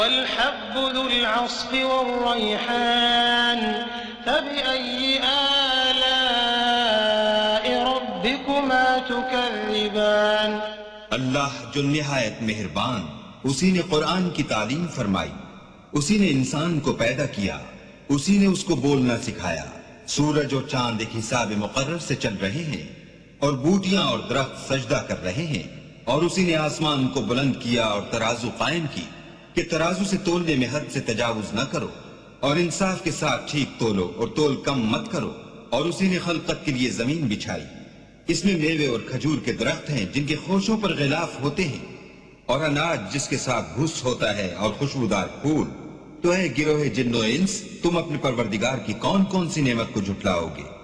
अल्लाह जो निहायत मेहरबान, उसी ने कुरान की तालीम फरमाई, उसी ने इंसान को पैदा किया, उसी ने उसको बोलना सिखाया। सूरज और चांद एक हिसाब मुकर्रर से चल रहे हैं और बूटियां और दरख्त सजदा कर रहे हैं। और उसी ने आसमान को बुलंद किया और तराजू कायम की कि तराजू से तोलने में हद से तजावुज न करो और इंसाफ के साथ ठीक तोलो और तोल कम मत करो। और उसी ने खलकत के लिए जमीन बिछाई, इसमें मेवे और खजूर के दरख्त हैं जिनके खोशों पर गिलाफ होते हैं और अनाज जिसके साथ भूस होता है और खुशबूदार फूल। तो है गिरोहे जिन्नो इंस, तुम अपने परवरदिगार की कौन कौन सी नेमत को झुटलाओगे?